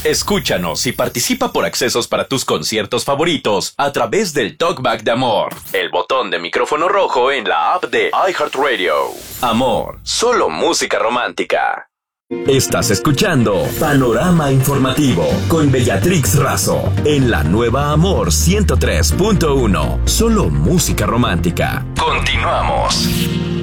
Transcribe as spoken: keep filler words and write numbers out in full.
Escúchanos y participa por accesos para tus conciertos favoritos a través del Talkback de Amor, el botón de micrófono rojo en la app de iHeartRadio. Amor, solo música romántica. Estás escuchando Panorama Informativo con Bellatrix Razo en la nueva Amor ciento tres punto uno. Solo música romántica. Continuamos.